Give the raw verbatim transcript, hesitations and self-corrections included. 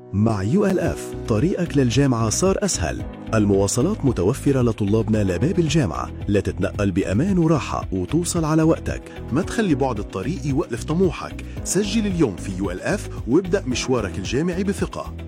مع يو إل إف طريقك للجامعة صار أسهل. المواصلات متوفرة لطلابنا لباب الجامعة لتتنقل بأمان وراحة وتوصل على وقتك. ما تخلي بعد الطريق يوقف طموحك. سجل اليوم في يو إل إف وابدأ مشوارك الجامعي بثقة.